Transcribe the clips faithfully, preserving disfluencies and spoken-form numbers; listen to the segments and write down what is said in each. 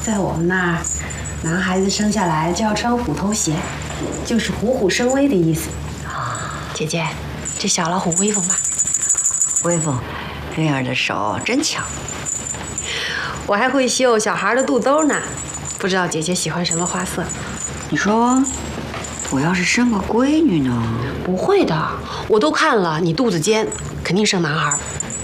在我们那儿，男孩子生下来就要穿虎头鞋，就是虎虎生威的意思。啊，姐姐，这小老虎威风吧？ 威风，灵儿的手真巧。 我还会绣小孩的肚兜呢，不知道姐姐喜欢什么花色？ 你说，我要是生个闺女呢？ 不会的，我都看了，你肚子尖，肯定生男孩。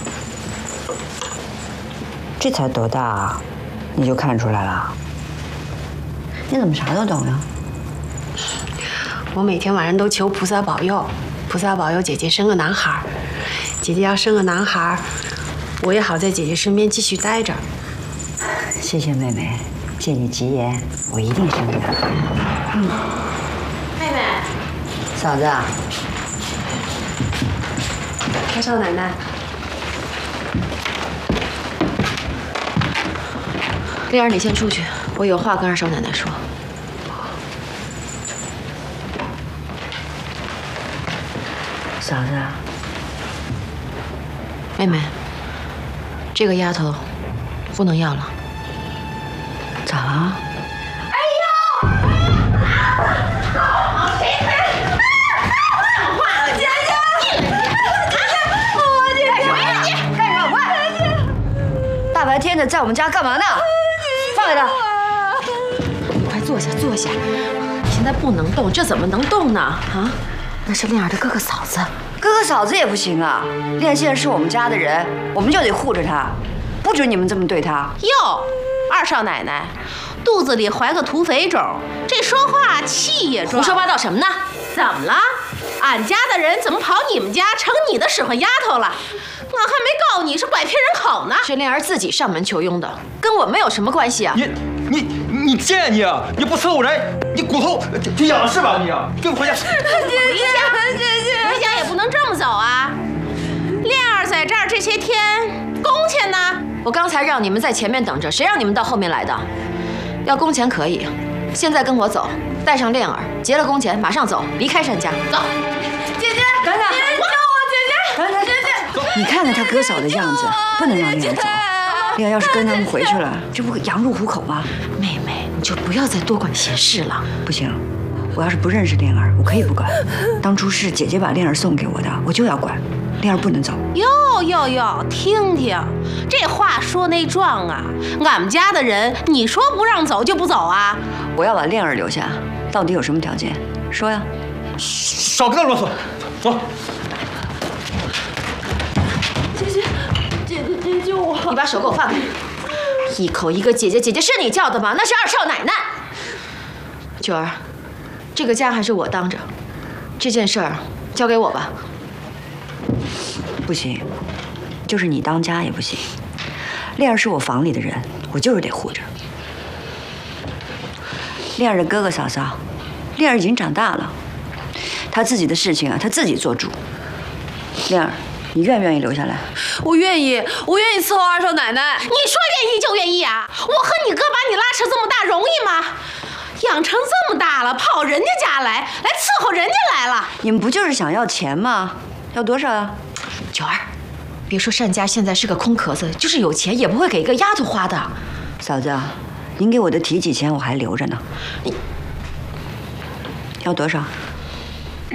这才多大啊，你就看出来了？你怎么啥都懂呢？ 我每天晚上都求菩萨保佑，菩萨保佑姐姐生个男孩。姐姐要生个男孩，我也好在姐姐身边继续待着。 谢谢妹妹，借你吉言，我一定生个男孩。嗯， 妹妹， 嫂子， 太少奶奶。 丽儿，你先出去，我有话跟二少奶奶说。 嫂子， 妹妹，这个丫头不能要了。 咋了？ 哎呦！谁讲话了，姐姐？姐姐，我姐姐， 你干什么？快！大白天的在我们家干嘛呢？放开他！ 你快坐下，坐下。你现在不能动，这怎么能动呢？啊，那是亮儿的哥哥嫂子。 哥哥嫂子也不行啊！亮现在是我们家的人，我们就得护着他，不准你们这么对他。 哟，二少奶奶，肚子里怀个土匪种，这说话气也壮。 胡说八道什么呢？ 怎么了？俺家的人怎么跑你们家成你的使唤丫头了？我还没告你是拐骗人口呢。 是亮儿自己上门求佣的，跟我没有什么关系啊！ 你你你贱你啊！你不伺候人，你骨头就痒是吧？你啊，给我回家！ 姐姐，姐姐，回家也不能这么走啊！亮儿在这儿这些天工钱呢？ 我刚才让你们在前面等着，谁让你们到后面来的？要工钱可以，现在跟我走，带上亮儿，结了工钱马上走，离开单家。走， 姐姐， 等等， 救我！姐姐， 等等， 姐姐， 你看看他哥嫂的样子，不能让亮儿走。亮儿要是跟他们回去了，这不羊入虎口吗？ 妹妹，你就不要再多管闲事了。 不行，我要是不认识亮儿，我可以不管。当初是姐姐把亮儿送给我的，我就要管。亮儿不能走。 哟哟哟，听听这话说那壮啊！俺们家的人，你说不让走就不走啊？ 我要把亮儿留下，到底有什么条件？说呀！ 少跟他啰嗦，走。 姐姐，姐姐，姐救我！ 你把手给我放开！一口一个姐姐，姐姐是你叫的吗？那是二少奶奶。九儿，这个家还是我当着，这件事儿交给我吧。 不行，就是你当家也不行。亮儿是我房里的人，我就是得护着。亮儿的哥哥嫂嫂，亮儿已经长大了，他自己的事情啊，他自己做主。亮儿，你愿不愿意留下来？ 我愿意，我愿意伺候二少奶奶。你说愿意就愿意啊？我和你哥把你拉扯这么大容易吗？养成这么大了，跑人家家来，来伺候人家来了。 你们不就是想要钱吗？要多少啊？ 九儿，别说单家现在是个空壳子，就是有钱也不会给一个丫头花的。 嫂子，您给我的提己钱我还留着呢。你要多少？